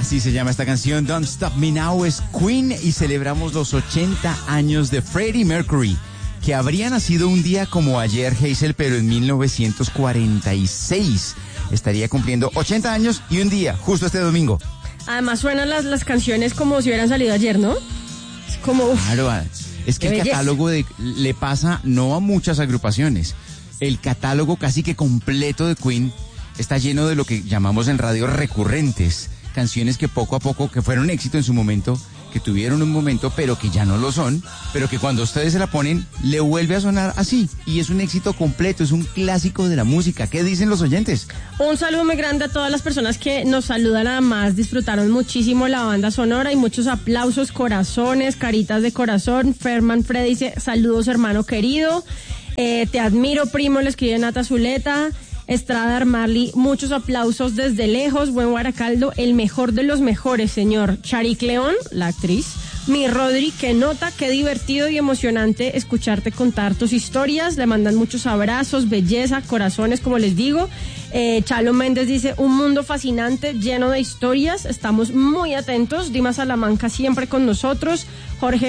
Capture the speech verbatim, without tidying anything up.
Así se llama esta canción, Don't Stop Me Now, es Queen, y celebramos los ochenta años de Freddie Mercury, que habría nacido un día como ayer, Hazel, pero en mil novecientos cuarenta y seis. Estaría cumpliendo ochenta años y un día, justo este domingo. Además suenan las, las canciones como si hubieran salido ayer, ¿no? Es como... Uf, claro, es que el belleza. catálogo de, le pasa no a muchas agrupaciones. El catálogo casi que completo de Queen está lleno de lo que llamamos en radio recurrentes. Canciones que poco a poco, que fueron éxito en su momento, que tuvieron un momento, pero que ya no lo son, pero que cuando ustedes se la ponen, le vuelve a sonar así. Y es un éxito completo, es un clásico de la música. ¿Qué dicen los oyentes? Un saludo muy grande a todas las personas que nos saludan, además disfrutaron muchísimo la banda sonora y muchos aplausos, corazones, caritas de corazón. Ferman Fred dice, saludos hermano querido, eh, te admiro primo, le escribe Nata Zuleta. Estrada Armarli, muchos aplausos desde lejos, buen Guaracaldo, el mejor de los mejores, señor. Charik León, la actriz. Mi Rodri, que nota, qué divertido y emocionante escucharte contar tus historias. Le mandan muchos abrazos, belleza, corazones, como les digo. Eh, Chalo Méndez dice, un mundo fascinante, lleno de historias. Estamos muy atentos. Dima Salamanca siempre con nosotros. Jorge